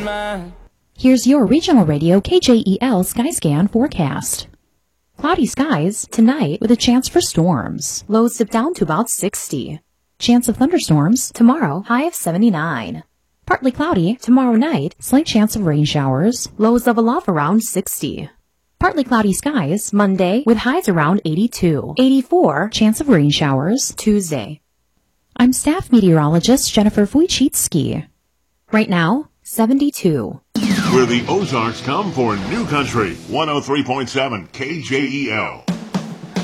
mine. Here's your regional radio KJEL Skyscan forecast. Cloudy skies tonight with a chance for storms. Lows dip down to about 60. Chance of thunderstorms tomorrow, high of 79. Partly cloudy tomorrow night, slight chance of rain showers. Lows level off around 60. Partly cloudy skies Monday with highs around 82. 84, chance of rain showers Tuesday. I'm staff meteorologist Jennifer Wojcicki. Right now, 72. Where the Ozarks come for New Country 103.7 KJEL.